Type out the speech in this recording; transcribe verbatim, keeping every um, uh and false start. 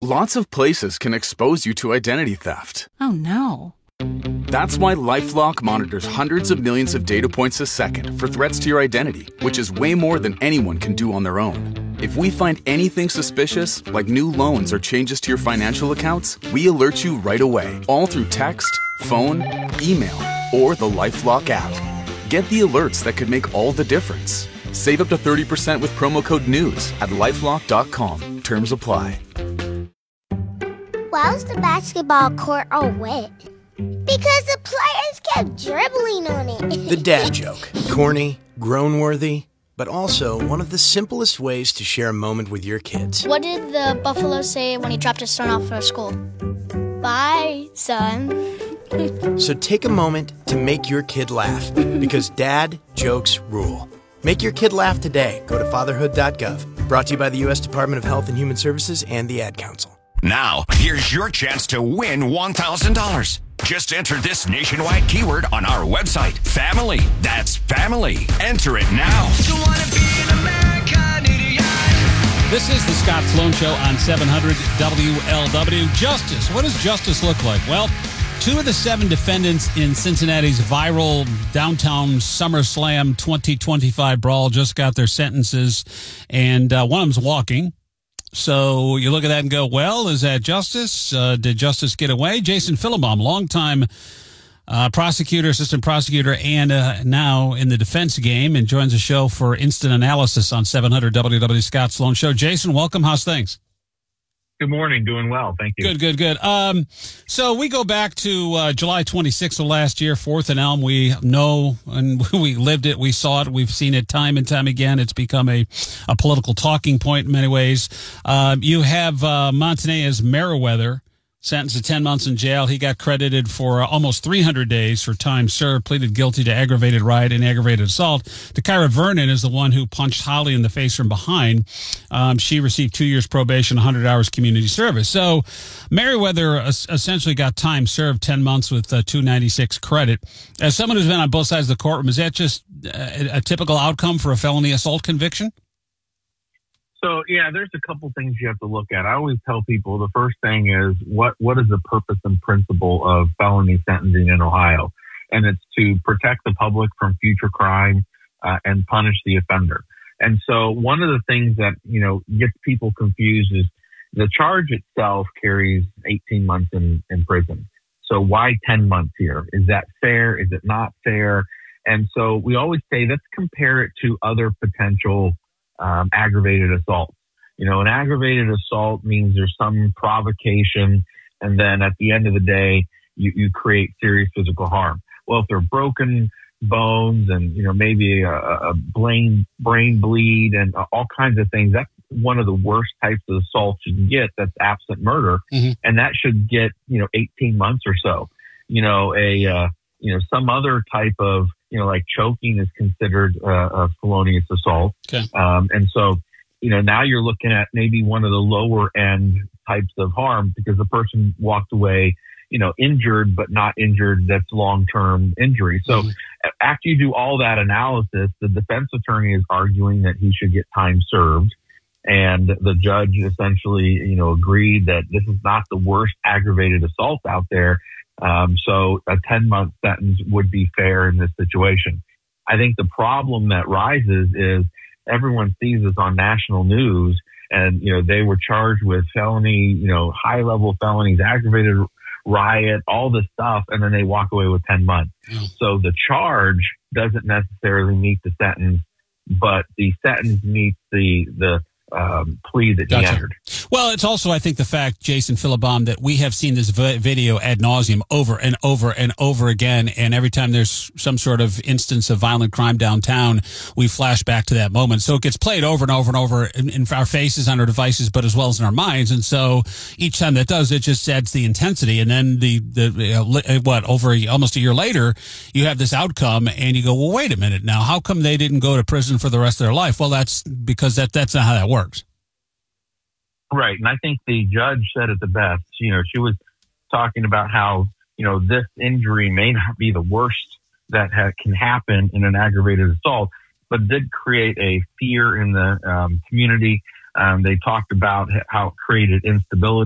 Lots of places can expose you to identity theft. Oh, no. That's why LifeLock monitors hundreds of millions of data points a second for threats to your identity, which is way more than anyone can do on their own. If we find anything suspicious, like new loans or changes to your financial accounts, we alert you right away, all through text, phone, email, or the LifeLock app. Get the alerts that could make all the difference. Save up to thirty percent with promo code NEWS at lifelock dot com. Terms apply. Why was the basketball court all wet? Because the players kept dribbling on it. The dad joke. Corny, groan-worthy, but also one of the simplest ways to share a moment with your kids. What did the buffalo say when he dropped his son off for school? Bye, son. So take a moment to make your kid laugh, because dad jokes rule. Make your kid laugh today. Go to fatherhood dot gov. Brought to you by the U S Department of Health and Human Services and the Ad Council. Now, here's your chance to win one thousand dollars. Just enter this nationwide keyword on our website, family. That's family. Enter it now. You wanna be an American idiot. This is the Scott Sloan Show on seven hundred W L W. Justice. What does justice look like? Well, two of the seven defendants in Cincinnati's viral downtown SummerSlam twenty twenty-five brawl just got their sentences, and uh, one of them's walking. So you look at that and go, well, is that justice? Uh, did justice get away? Jason Philibom, longtime uh, prosecutor, assistant prosecutor, and uh, now in the defense game, and joins the show for instant analysis on seven hundred W W Scott Sloan Show. Jason, welcome. How's things? Good morning. Doing well. Thank you. Good, good, good. Um, so we go back to uh, July twenty-sixth of last year, Fourth and Elm. We know, and we lived it. We saw it. We've seen it time and time again. It's become a, a political talking point in many ways. Um, you have uh, Montanez Merriweather sentenced to ten months in jail. He got credited for uh, almost three hundred days for time served, pleaded guilty to aggravated riot and aggravated assault. Takira Vernon is the one who punched Holly in the face from behind. Um, she received two years probation, one hundred hours community service. So Merriweather es- essentially got time served, ten months with uh, two ninety-six credit. As someone who's been on both sides of the courtroom, is that just a, a typical outcome for a felony assault conviction? So, yeah, there's a couple things you have to look at. I always tell people the first thing is what, what is the purpose and principle of felony sentencing in Ohio? And it's to protect the public from future crime uh, and punish the offender. And so one of the things that, you know, gets people confused is the charge itself carries eighteen months in, in prison. So why ten months here? Is that fair? Is it not fair? And so we always say, let's compare it to other potential Um, aggravated assault. You know, an aggravated assault means there's some provocation, and then at the end of the day, you, you create serious physical harm. Well, if they're broken bones and, you know, maybe a, a brain, brain bleed and all kinds of things, that's one of the worst types of assaults you can get. That's absent murder. Mm-hmm. And that should get, you know, eighteen months or so. You know, a, uh, you know, some other type of, you know, like choking is considered uh, a felonious assault. Okay. Um, and so, you know, now you're looking at maybe one of the lower end types of harm because the person walked away, you know, injured, but not injured. That's long-term injury. So mm-hmm. after you do all that analysis, the defense attorney is arguing that he should get time served. And the judge essentially, you know, agreed that this is not the worst aggravated assault out there. Um, so a ten month sentence would be fair in this situation. I think the problem that rises is everyone sees this on national news and, you know, they were charged with felony, you know, high level felonies, aggravated riot, all this stuff. And then they walk away with ten months. Mm. So the charge doesn't necessarily meet the sentence, but the sentence meets the, the, Um, plea that he gotcha. entered. Well, it's also, I think, the fact, Jason Philibom, that we have seen this v- video ad nauseum over and over and over again. And every time there's some sort of instance of violent crime downtown, we flash back to that moment. So it gets played over and over and over in, in our faces, on our devices, but as well as in our minds. And so each time that does, it just adds the intensity. And then the, the uh, what, over a, almost a year later, you have this outcome and you go, well, wait a minute now. How come they didn't go to prison for the rest of their life? Well, that's because that that's not how that works. works. Right. And I think the judge said it the best. You know, she was talking about how, you know, this injury may not be the worst that ha- can happen in an aggravated assault, but did create a fear in the um, community. Um, they talked about how it created instability